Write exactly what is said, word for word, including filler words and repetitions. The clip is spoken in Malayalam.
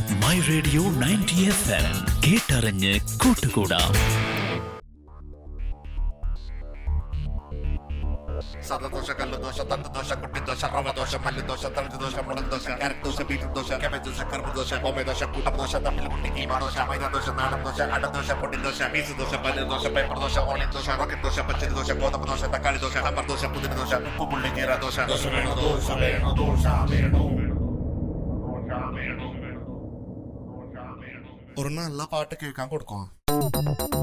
My radio ninety F M, കേട്ടറിഞ്ഞ് കൂട്ടുകൂടാം. സദദോഷ കല്ലുദോഷ തണ്ടുദോഷ കുട്ടിദോഷ റവദോഷ മല്ലുദോഷ തഴുദോഷ മുളകുദോഷ കാരക്ദോഷ ബീറ്റ്റൂട്ട്ദോഷ ക്യാബേജ് കർമ്മദോഷ ഓമദോഷ കൂട്ടദോഷ തമ്മിൽ കുട്ടി കീമാദോഷ മൈദദോഷ നാടൻദോഷ അടദോഷ പൊടിദോഷ മീസുദോഷ പല്ലുദോഷ പേപ്പർദോഷ ഓൺലൈൻദോഷ റോക്കറ്റ്ദോഷ പച്ചരിദോഷ ഗോതമ്പദോഷ തക്കാളിദോഷ സാമ്പാർദോഷ പുതിനദോഷ ഉപ്പുപുള്ളി ജീരദോഷ ദോഷ വേണോ ദോഷ വേണോ ദോഷ വേണോ. ഒരു നല്ല പാട്ട് കേൾക്കാൻ കൊടുക്കോ?